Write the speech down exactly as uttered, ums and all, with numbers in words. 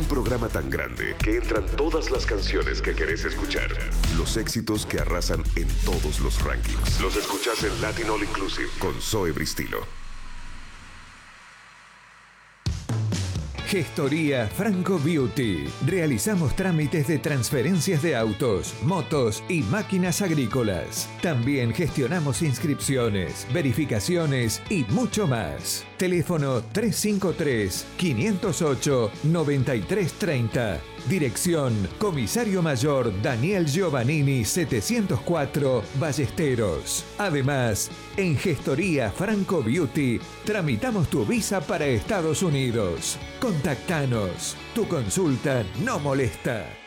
programa tan grande que entran todas las canciones que querés escuchar. Los éxitos que arrasan en todos los rankings. Los escuchás en Latin All Inclusive con Zoe Bristilo. Gestoría Franco Beauty. Realizamos trámites de transferencias de autos, motos y máquinas agrícolas. También gestionamos inscripciones, verificaciones y mucho más. Teléfono tres cinco tres, cinco cero ocho, nueve tres tres cero. Dirección Comisario Mayor Daniel Giovannini setecientos cuatro, Ballesteros. Además, en Gestoría Franco Beauty tramitamos tu visa para Estados Unidos. Contactanos. Tu consulta no molesta.